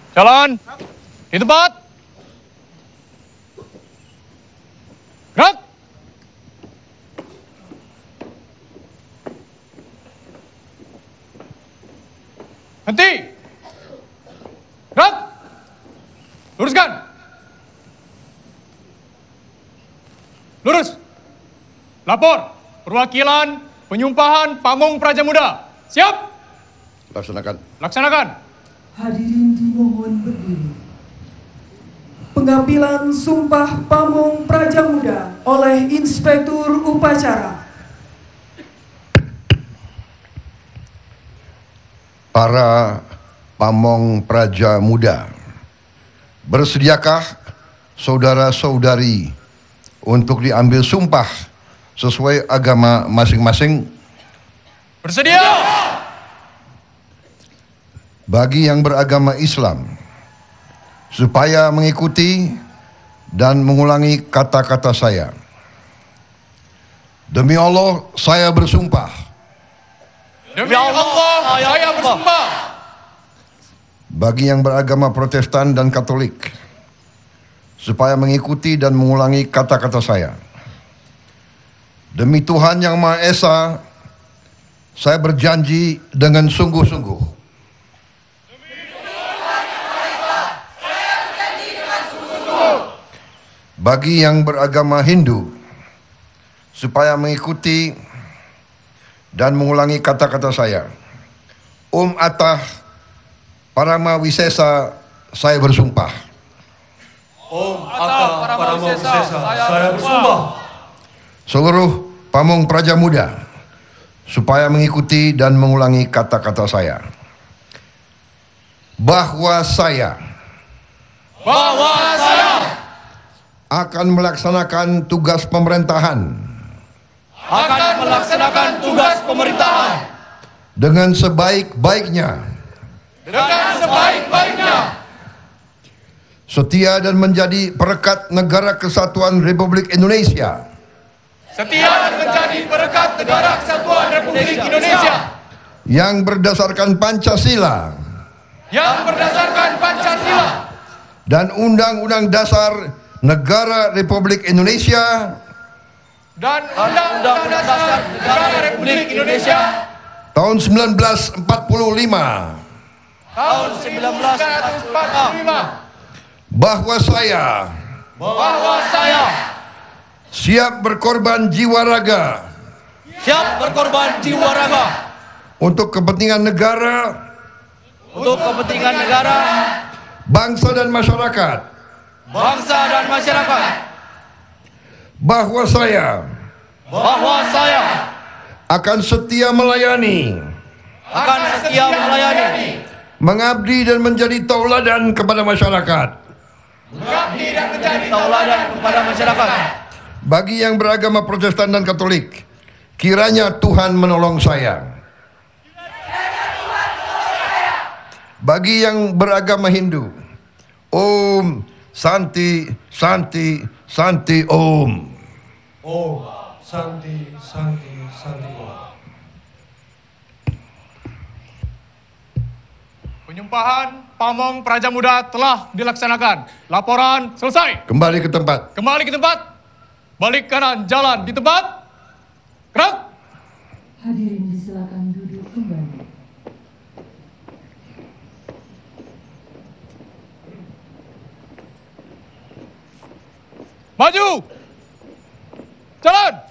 Jalan. Di tempat. Gerak. Henti. Gerak. Luruskan. Lurus. Lapor. Perwakilan penyumpahan Pamong Praja Muda. Siap? Laksanakan. Laksanakan. Hadirin dimohon berdiri. Pengambilan Sumpah Pamong Praja Muda oleh Inspektur Upacara. Para Pamong Praja Muda, bersediakah saudara-saudari untuk diambil sumpah sesuai agama masing-masing? Bersedia. Bagi yang beragama Islam, supaya mengikuti dan mengulangi kata-kata saya. Demi Allah, saya bersumpah. Demi Allah, saya bersumpah. Bagi yang beragama Protestan dan Katolik, supaya mengikuti dan mengulangi kata-kata saya. Demi Tuhan Yang Maha Esa, saya berjanji dengan sungguh-sungguh. Bagi yang beragama Hindu, supaya mengikuti dan mengulangi kata-kata saya. Atah Parama Wisesa, saya bersumpah. Atah Parama Wisesa, saya bersumpah. Seluruh Pamong Praja Muda, supaya mengikuti dan mengulangi kata-kata saya. Bahwa saya akan melaksanakan tugas pemerintahan dengan sebaik-baiknya, setia dan menjadi perekat Negara Kesatuan Republik Indonesia, yang berdasarkan Pancasila dan Undang-Undang Dasar Negara Republik Indonesia tahun 1945, bahwa saya siap berkorban jiwa raga untuk kepentingan negara, bangsa dan masyarakat. Bahwa saya akan setia melayani, mengabdi dan menjadi tauladan kepada masyarakat. Bagi yang beragama Protestan dan Katolik, kiranya Tuhan menolong saya. Bagi yang beragama Hindu, Om Santi Santi Santi Om. Om Santi Santi Santi Om. Penyumpahan Pamong Praja Muda telah dilaksanakan. Laporan selesai. Kembali ke tempat. Kembali ke tempat. Balik kanan, jalan di tempat. Gerak. Hadirin disilakan duduk kembali. Maju. Jalan.